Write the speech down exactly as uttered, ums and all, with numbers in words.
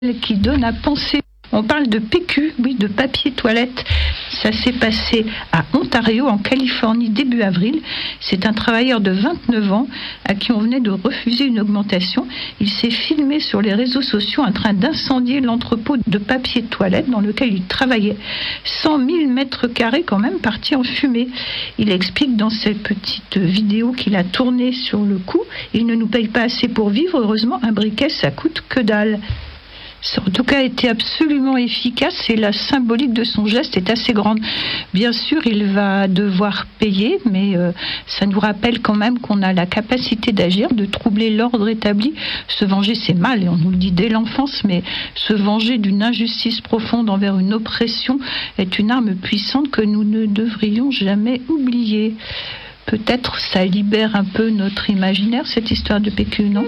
qui donne à penser. On parle de P Q, oui, de papier toilette. Ça s'est passé à Ontario, en Californie, début avril. C'est un travailleur de vingt-neuf ans à qui on venait de refuser une augmentation. Il s'est filmé sur les réseaux sociaux en train d'incendier l'entrepôt de papier toilette dans lequel il travaillait. cent mille mètres carrés quand même partis en fumée. Il explique dans cette petite vidéo qu'il a tournée sur le coup. Il ne nous paye pas assez pour vivre. Heureusement, un briquet, ça coûte que dalle. Ça, en tout cas, a été absolument efficace et la symbolique de son geste est assez grande. Bien sûr, il va devoir payer, mais euh, ça nous rappelle quand même qu'on a la capacité d'agir, de troubler l'ordre établi. Se venger, c'est mal, et on nous le dit dès l'enfance, mais se venger d'une injustice profonde envers une oppression est une arme puissante que nous ne devrions jamais oublier. Peut-être ça libère un peu notre imaginaire, cette histoire de P Q, non ?